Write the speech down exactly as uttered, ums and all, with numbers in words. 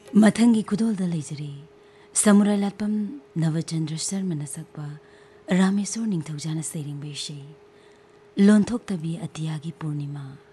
मथंगी खुदोलदा लेजरी samurai लाटपम Navchandra Sharma सकपा Rameshwar निंगथौजाना Tsering बेशे लोनथोक Tawi अतियागी Purnima